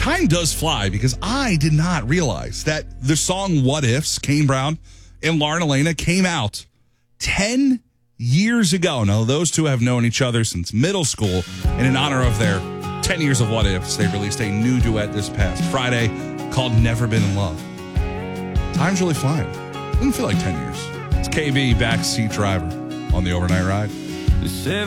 Time does fly because I did not realize that the song What Ifs, Kane Brown and Lauren Elena, came out 10 years ago. Now, those two have known each other since middle school, and in honor of their 10 years of What Ifs, they released a new duet this past Friday called Never Been in Love. Time's really flying. Doesn't feel like 10 years. It's KB, backseat driver on the overnight ride.